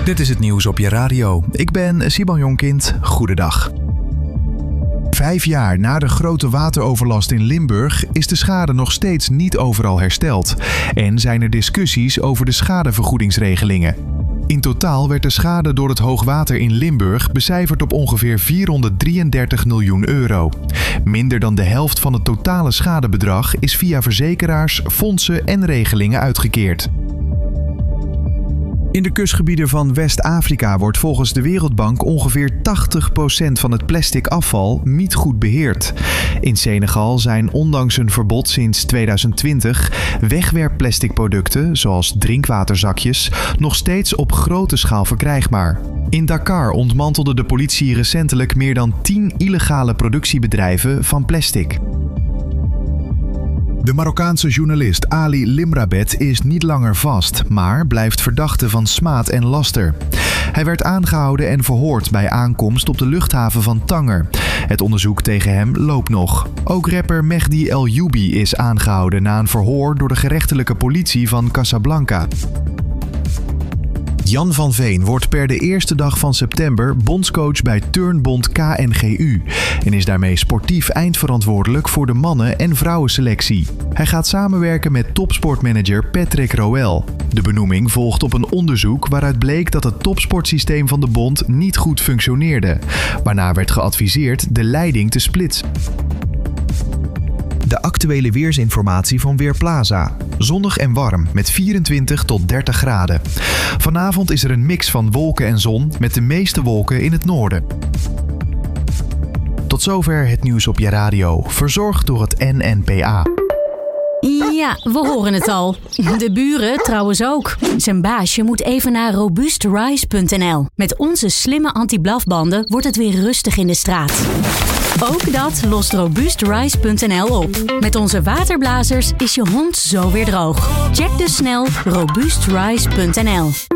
Dit is het nieuws op je radio. Ik ben Simon Jonkind. Goedendag. 5 jaar na de grote wateroverlast in Limburg is de schade nog steeds niet overal hersteld. En zijn er discussies over de schadevergoedingsregelingen. In totaal werd de schade door het hoogwater in Limburg becijferd op ongeveer 433 miljoen euro. Minder dan de helft van het totale schadebedrag is via verzekeraars, fondsen en regelingen uitgekeerd. In de kustgebieden van West-Afrika wordt volgens de Wereldbank ongeveer 80% van het plastic afval niet goed beheerd. In Senegal zijn ondanks een verbod sinds 2020 wegwerpplastic producten, zoals drinkwaterzakjes, nog steeds op grote schaal verkrijgbaar. In Dakar ontmantelde de politie recentelijk meer dan 10 illegale productiebedrijven van plastic. De Marokkaanse journalist Ali Limrabet is niet langer vast, maar blijft verdachte van smaad en laster. Hij werd aangehouden en verhoord bij aankomst op de luchthaven van Tanger. Het onderzoek tegen hem loopt nog. Ook rapper Mehdi El Youbi is aangehouden na een verhoor door de gerechtelijke politie van Casablanca. Jan van Veen wordt per de eerste dag van september bondscoach bij turnbond KNGU en is daarmee sportief eindverantwoordelijk voor de mannen- en vrouwenselectie. Hij gaat samenwerken met topsportmanager Patrick Roel. De benoeming volgt op een onderzoek waaruit bleek dat het topsportsysteem van de bond niet goed functioneerde, waarna werd geadviseerd de leiding te splitsen. De actuele weersinformatie van Weerplaza. Zonnig en warm met 24 tot 30 graden. Vanavond is er een mix van wolken en zon met de meeste wolken in het noorden. Tot zover het nieuws op je radio, verzorgd door het NNPA. Ja, we horen het al. De buren trouwens ook. Zijn baasje moet even naar robuustrise.nl. Met onze slimme anti-blafbanden wordt het weer rustig in de straat. Ook dat lost robuustrise.nl op. Met onze waterblazers is je hond zo weer droog. Check dus snel robuustrise.nl.